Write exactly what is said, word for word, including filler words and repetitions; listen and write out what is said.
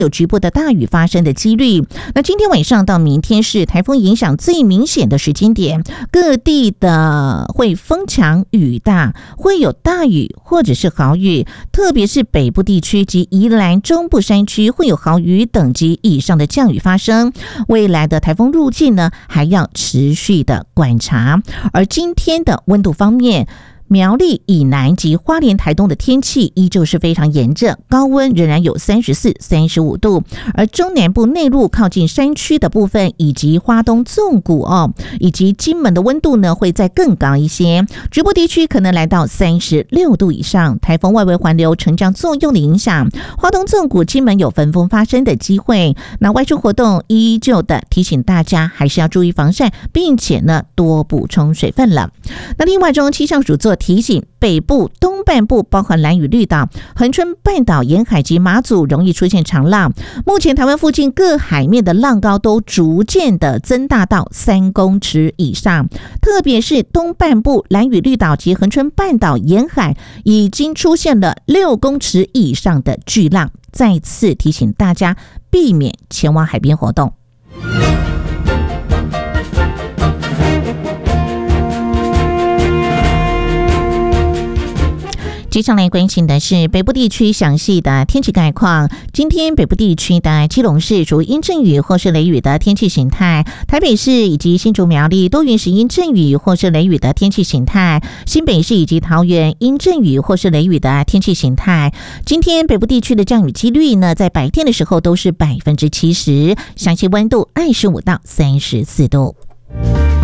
有局部的大雨发生的几率。那今天晚上到明天是台风影响最明显的时间点，各地的会风强雨大，会有大雨或者是豪雨，特别是北部地区及宜兰中部山区会有豪雨等级以上的降雨发生。未来的台风路径呢，还要持续的观察。而今天的温度方面，苗栗以南及花莲台东的天气依旧是非常炎热，高温仍然有三十四、三十五度，而中南部内陆靠近山区的部分，以及花东纵谷哦，以及金门的温度呢会再更高一些，局部地区可能来到三十六度以上。台风外围环流成这样作用的影响，花东纵谷、金门有焚风发生的机会。那外出活动依旧的提醒大家，还是要注意防晒，并且呢多补充水分了。那另外，中央气象署做提醒，北部东半部包含兰屿绿岛、恒春半岛沿海及马祖容易出现长浪。目前台湾附近各海面的浪高都逐渐的增大到三公尺以上，特别是东半部兰屿绿岛及恒春半岛沿海已经出现了六公尺以上的巨浪，再次提醒大家避免前往海边活动。接下来关心的是北部地区详细的天气概况。今天北部地区的基隆市属阴阵雨或是雷雨的天气形态，台北市以及新竹苗栗多云时阴阵雨或是雷雨的天气形态，新北市以及桃园阴阵雨或是雷雨的天气形态。今天北部地区的降雨几率呢，在白天的时候都是百分之七十，详细温度二十五到三十四度。